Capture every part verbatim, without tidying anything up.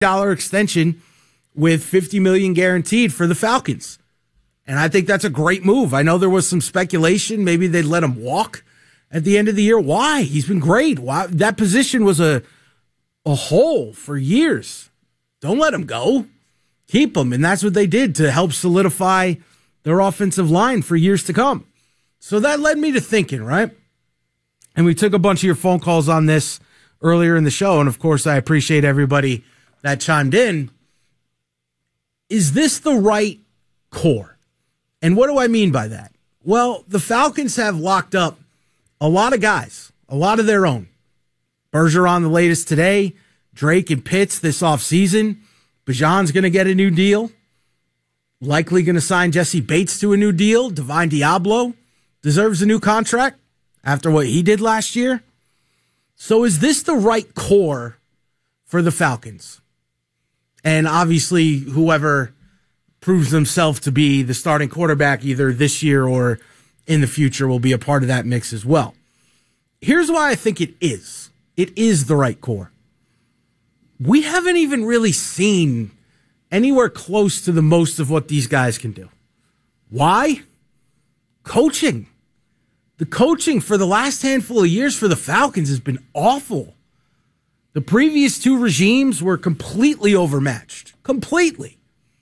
dollar extension with fifty million dollars guaranteed for the Falcons. And I think that's a great move. I know there was some speculation. Maybe they'd let him walk at the end of the year. Why? He's been great. Why? That position was a, a hole for years. Don't let him go. Keep him. And that's what they did to help solidify their offensive line for years to come. So that led me to thinking, right? And we took a bunch of your phone calls on this earlier in the show. And of course, I appreciate everybody that chimed in. Is this the right core? And what do I mean by that? Well, the Falcons have locked up a lot of guys, a lot of their own. Bergeron, the latest today. Drake and Pitts this offseason. Bijan's going to get a new deal. Likely going to sign Jesse Bates to a new deal. Divine Diablo deserves a new contract after what he did last year. So is this the right core for the Falcons? And obviously, whoever proves themselves to be the starting quarterback either this year or in the future will be a part of that mix as well. Here's why I think it is. It is the right core. We haven't even really seen anywhere close to the most of what these guys can do. Why? Coaching. The coaching for the last handful of years for the Falcons has been awful. The previous two regimes were completely overmatched. Completely.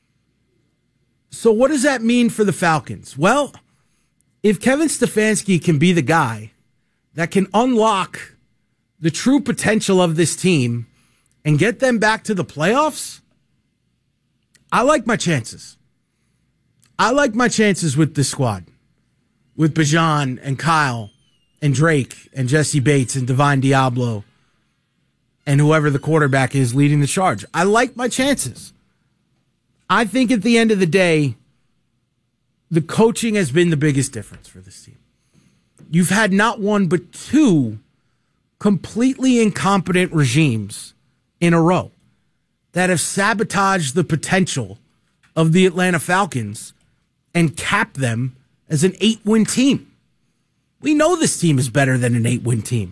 So what does that mean for the Falcons? Well, if Kevin Stefanski can be the guy that can unlock the true potential of this team and get them back to the playoffs, I like my chances. I like my chances with this squad. With Bijan and Kyle and Drake and Jesse Bates and Divine Diablo and whoever the quarterback is leading the charge. I like my chances. I think at the end of the day, the coaching has been the biggest difference for this team. You've had not one but two completely incompetent regimes in a row that have sabotaged the potential of the Atlanta Falcons and capped them as an eight-win team. We know this team is better than an eight-win team.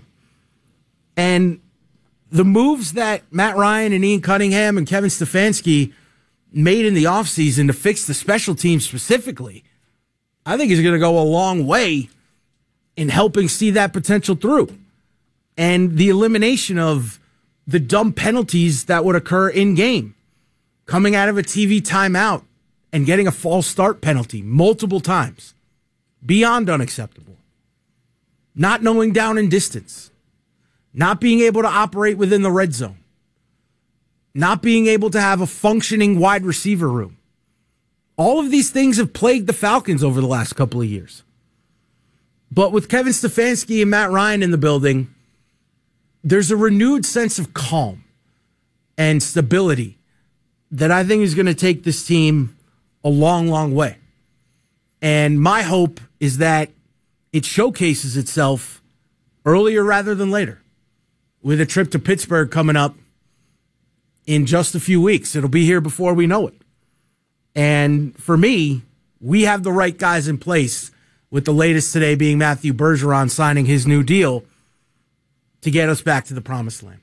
And the moves that Matt Ryan and Ian Cunningham and Kevin Stefanski made in the offseason to fix the special teams specifically, I think is going to go a long way in helping see that potential through. And the elimination of the dumb penalties that would occur in-game, coming out of a T V timeout and getting a false start penalty multiple times. Beyond unacceptable. Not knowing down and distance. Not being able to operate within the red zone. Not being able to have a functioning wide receiver room. All of these things have plagued the Falcons over the last couple of years. But with Kevin Stefanski and Matt Ryan in the building, there's a renewed sense of calm and stability that I think is going to take this team a long, long way. And my hope is that it showcases itself earlier rather than later. With a trip to Pittsburgh coming up in just a few weeks. It'll be here before we know it. And for me, we have the right guys in place, with the latest today being Matthew Bergeron signing his new deal to get us back to the promised land.